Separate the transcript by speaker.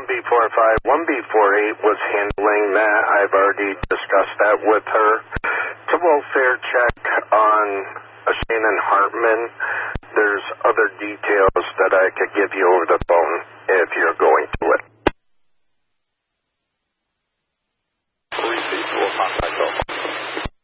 Speaker 1: 1B45. 1B48 was handling that. I've already discussed that with her. To welfare check on Shannon Hartman, there's other details that I could give you over the phone if you're going